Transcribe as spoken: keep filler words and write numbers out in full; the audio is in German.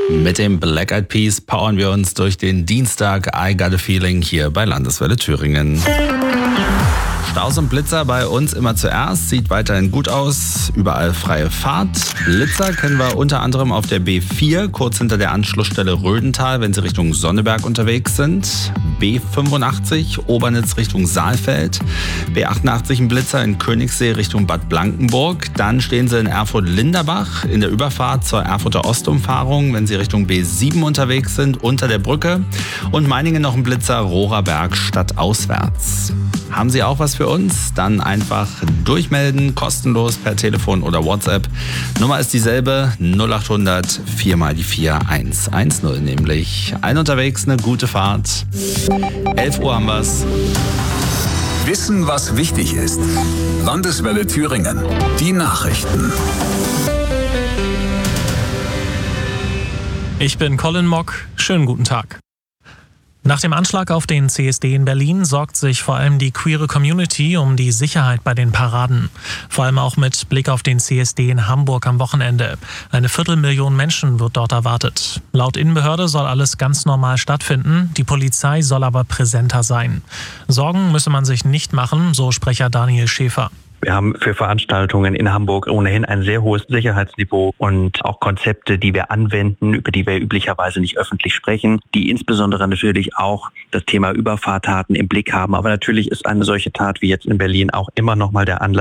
Mit dem Black Eyed Peas powern wir uns durch den Dienstag I Got a Feeling hier bei Landeswelle Thüringen. Staus und Blitzer bei uns immer zuerst, sieht weiterhin gut aus, überall freie Fahrt. Blitzer kennen wir unter anderem auf der B vier, kurz hinter der Anschlussstelle Rödental, wenn Sie Richtung Sonneberg unterwegs sind. B fünfundachtzig, Obernitz Richtung Saalfeld. B achtundachtzig ein Blitzer in Königssee Richtung Bad Blankenburg. Dann stehen Sie in Erfurt-Linderbach in der Überfahrt zur Erfurter Ostumfahrung, wenn Sie Richtung B sieben unterwegs sind, unter der Brücke. Und Meiningen noch ein Blitzer, Rohrer stadtauswärts. Haben Sie auch was für uns? Dann einfach durchmelden, kostenlos per Telefon oder WhatsApp. Nummer ist dieselbe, null achthundert vier mal die vier eins eins null nämlich. Allen unterwegs eine gute Fahrt. elf Uhr haben wir's. Wissen, was wichtig ist. Landeswelle Thüringen. Die Nachrichten. Ich bin Colin Mock. Schönen guten Tag. Nach dem Anschlag auf den C S D in Berlin sorgt sich vor allem die queere Community um die Sicherheit bei den Paraden. Vor allem auch mit Blick auf den C S D in Hamburg am Wochenende. Eine Viertelmillion Menschen wird dort erwartet. Laut Innenbehörde soll alles ganz normal stattfinden. Die Polizei soll aber präsenter sein. Sorgen müsse man sich nicht machen, so Sprecher Daniel Schäfer. Wir haben für Veranstaltungen in Hamburg ohnehin ein sehr hohes Sicherheitsniveau und auch Konzepte, die wir anwenden, über die wir üblicherweise nicht öffentlich sprechen, die insbesondere natürlich auch das Thema Überfahrttaten im Blick haben. Aber natürlich ist eine solche Tat wie jetzt in Berlin auch immer noch mal der Anlass,